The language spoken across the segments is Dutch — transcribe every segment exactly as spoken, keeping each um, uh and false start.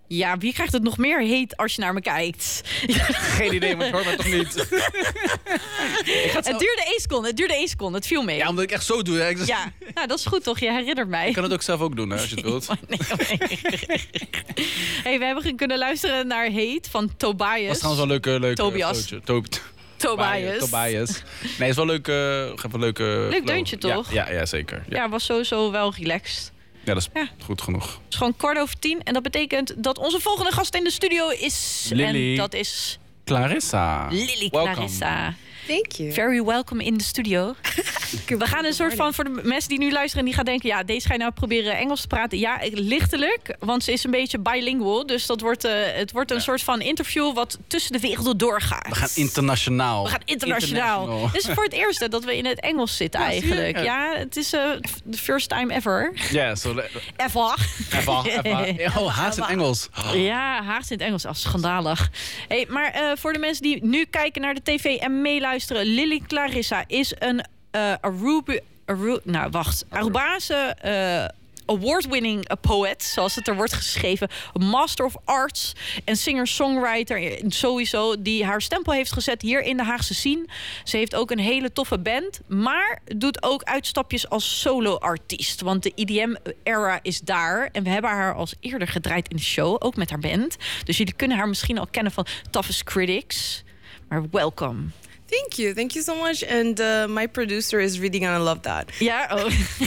Ja, wie krijgt het nog meer heet als je naar me kijkt? Geen idee, maar ik hoor me toch niet. Ik ga Het duurde één seconde, het duurde één seconde. Het viel mee. Ja, omdat ik echt zo doe. Hè. Ik Ja, nou, dat is goed toch? Je herinnert mij. Ik kan het ook zelf ook doen, hè, als je het wilt. Nee, nee. Hey, we hebben kunnen luisteren naar Heet van Tobias. Dat is trouwens wel een leuke... leuke Tobias. flootje. To Tobias. Tobias. Nee, het is wel leuk. Uh, geef een leuke. Leuk flow. deuntje, toch? Ja, ja, ja zeker. Ja. Ja, was sowieso wel relaxed. Ja, dat is Ja. goed genoeg. Het is gewoon kwart over tien. En dat betekent dat onze volgende gast in de studio is. Lily. En dat is Clarissa. Lily Welcome. Clarissa. Thank you. Very welcome in de studio. We gaan een soort van, voor de mensen die nu luisteren en die gaan denken, ja, deze ga je nou proberen Engels te praten. Ja, lichtelijk, want ze is een beetje bilingual. Dus dat wordt, uh, het wordt een Ja. soort van interview wat tussen de werelden doorgaat. We gaan internationaal. We gaan internationaal. International. Dit is voor het eerst hè, dat we in het Engels zitten Ja, eigenlijk. zie je? Ja, het is uh, the first time ever. Ja, zo. le- Ever. Even, even. Oh, haast in Engels. Oh. Ja, Haags in het Engels. Als schandalig. Hey, maar uh, voor de mensen die nu kijken naar de tv en meeluisteren. Lily Clarissa is een uh, Aruba... Aru, nou, wacht. Arubase... Uh, award-winning poet, zoals het er wordt geschreven. Master of Arts en singer-songwriter sowieso, die haar stempel heeft gezet hier in de Haagse scene. Ze heeft ook een hele toffe band, maar doet ook uitstapjes als solo-artiest. Want de E D M-era is daar. En we hebben haar als eerder gedraaid in de show, ook met haar band. Dus jullie kunnen haar misschien al kennen van Toughest Critics. Maar welkom. Thank you. Thank you so much. And uh, my producer is really gonna love that. Ja, oh.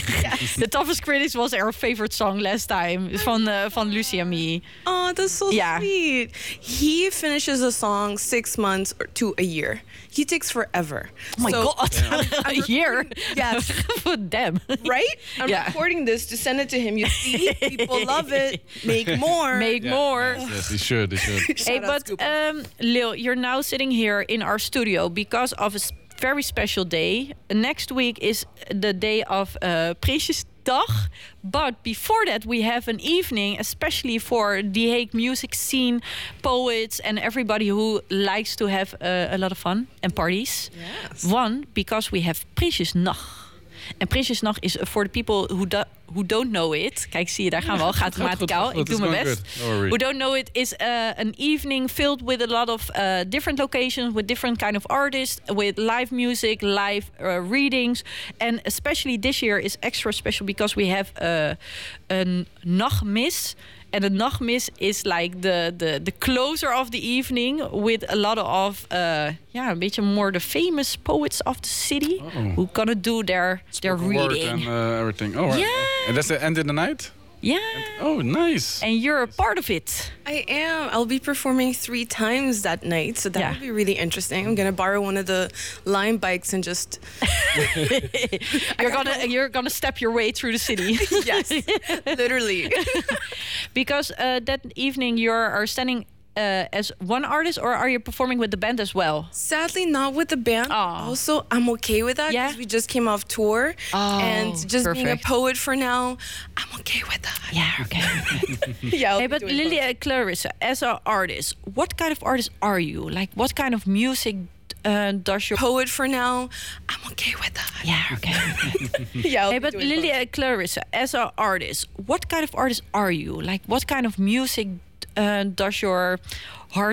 The Toughest Critics was our favorite song last time. Van, uh, van Lucy and Me. Oh, that's so Yeah. sweet. He finishes a song six months or to a year. He takes forever. Oh my So, god. I'm A year? Yes. Damn. Right? I'm Yeah. recording this to send it to him. You see, people love it. Make more. Make Yeah, more. Yes, yes, he should, he should. Hey, Shout out but Scoop. um, Lil, you're now sitting here in our studio because of a s- very special day. Next week is the day of uh, Prinsjesdag. But before that, we have an evening, especially for the Hague music scene, poets, and everybody who likes to have uh, a lot of fun and parties. Yes. One, because we have Prinsjesnacht. En Prinsjesnacht is for the people who, do, who don't know it. Kijk, zie je, daar gaan we al. Gaat grammaticaal. Ik doe mijn best. Who don't know it is uh, an evening filled with a lot of uh, different locations, with different kind of artists, with live music, live uh, readings. And especially this year is extra special because we have uh, een nachtmis. And the nachtmis is like the, the, the closer of the evening with a lot of, uh, yeah, een beetje more the famous poets of the city Oh. who gonna do their, their Spoken word reading. and uh, everything. Oh, right. Yeah. And that's the end of the night? Yeah. Oh, nice. And you're a part of it. I am. I'll be performing three times that night, so that Yeah. will be really interesting. I'm gonna borrow one of the Lime bikes and just You're gonna you're gonna step your way through the city. yes, literally. Because uh, that evening you are standing uh, as one artist, or are you performing with the band as well? Sadly, not with the band. Aw. Also, I'm okay with that Yeah? because we just came off tour, Oh, and just being a perfect. poet for now, I'm okay with that. Yeah, okay. Yeah. I'll Hey, be but doing Lily both. uh, Clarissa, as an artist, what kind of artist are you? Like, what kind of music uh, does your poet for now, I'm okay with that. Yeah, okay. Yeah. I'll Hey, be but doing Lily both. uh, Clarissa, as an artist, what kind of artist are you? Like, what kind of music uh, does your heart